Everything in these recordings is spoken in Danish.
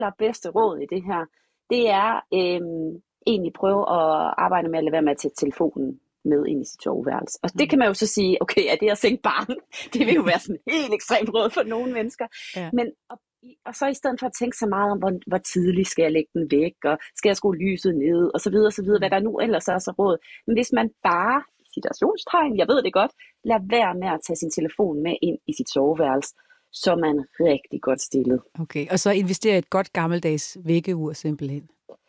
allerbedste råd i det her, det er egentlig prøve at arbejde med at lade være med at tage telefonen med ind i sit soveværelse. Og det kan man jo så sige, okay, er det at sænke barn? Det vil jo være sådan helt ekstremt råd for nogle mennesker. Ja. Men og så i stedet for at tænke så meget om, hvor tidligt skal jeg lægge den væk, og skal jeg skrue lyset ned, og så videre, hvad der nu ellers er så råd. Men hvis man bare, citationstegn, jeg ved det godt, lad være med at tage sin telefon med ind i sit soveværelse, så er man rigtig godt stillet. Okay, og så investere i et godt gammeldags vækkeur simpelthen.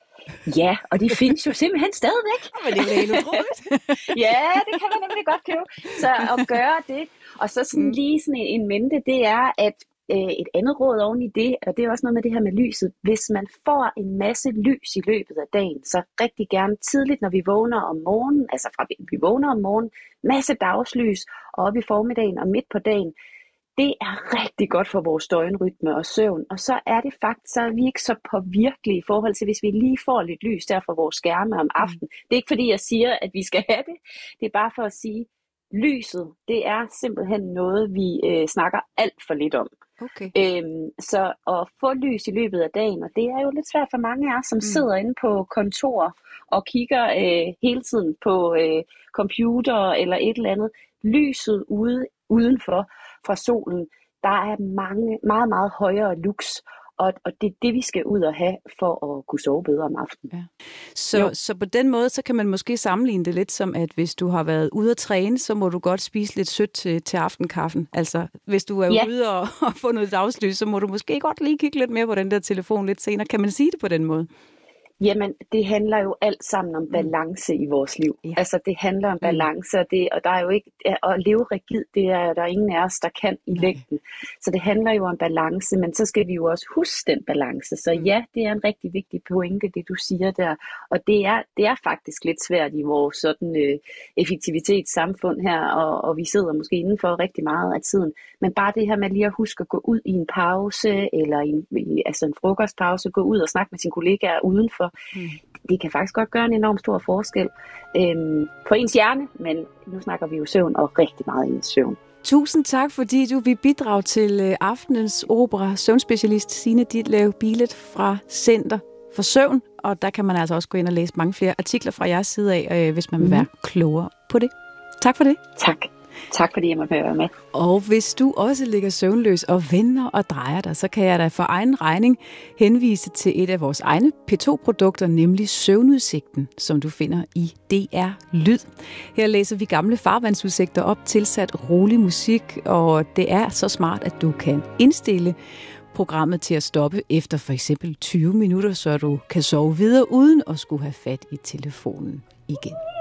Ja, og de findes jo simpelthen stadigvæk. Men det er jo helt utroligt. Ja, det kan man nemlig godt købe. Så at gøre det, og så sådan lige sådan en mente, det er, at et andet råd oven i det, og det er også noget med det her med lyset. Hvis man får en masse lys i løbet af dagen, så rigtig gerne tidligt, når vi vågner om morgenen, altså fra vi vågner om morgenen, masse dagslys, og op i formiddagen og midt på dagen, det er rigtig godt for vores døgnrytme og søvn, og så er det faktisk, så er vi ikke så påvirkelige i forhold til, hvis vi lige får lidt lys der fra vores skærme om aftenen. Det er ikke fordi, jeg siger, at vi skal have det. Det er bare for at sige, lyset, det er simpelthen noget, vi snakker alt for lidt om. Okay. Så at få lys i løbet af dagen, og det er jo lidt svært for mange af os, som sidder inde på kontor og kigger hele tiden på computer eller et eller andet. Lyset udenfor fra solen, der er meget, meget højere lux, og det er det, vi skal ud og have for at kunne sove bedre om aftenen. Ja. Så på den måde, så kan man måske sammenligne det lidt som, at hvis du har været ude at træne, så må du godt spise lidt sødt til aftenkaffen. Altså, hvis du er ude og få noget dagslys, så må du måske godt lige kigge lidt mere på den der telefon lidt senere. Kan man sige det på den måde? Jamen, det handler jo alt sammen om balance i vores liv. Ja. Altså, det handler om balance, og der er jo ikke at leve rigid, det er der ingen af os, der kan i længden. Så det handler jo om balance, men så skal vi jo også huske den balance. Så ja, det er en rigtig vigtig pointe, det du siger der. Og det er faktisk lidt svært i vores sådan effektivitetssamfund her, og vi sidder måske indenfor rigtig meget af tiden. Men bare det her med lige at huske at gå ud i en pause, eller en frokostpause, gå ud og snakke med sine kollegaer udenfor, det kan faktisk godt gøre en enormt stor forskel på ens hjerne, men nu snakker vi jo søvn og rigtig meget ens søvn. Tusind tak, fordi du vil bidrage til aftenens opera. Søvnspecialist Signe Ditlev Bielet fra Center for Søvn, og der kan man altså også gå ind og læse mange flere artikler fra jeres side af, hvis man vil være klogere på det. Tak for det. Tak fordi jeg måtte være med. Og hvis du også ligger søvnløs og vender og drejer dig, så kan jeg da for egen regning henvise til et af vores egne P2-produkter, nemlig Søvnudsigten, som du finder i DR Lyd. Her læser vi gamle farvandsudsigter op, tilsat rolig musik, og det er så smart, at du kan indstille programmet til at stoppe efter for eksempel 20 minutter, så du kan sove videre uden at skulle have fat i telefonen igen.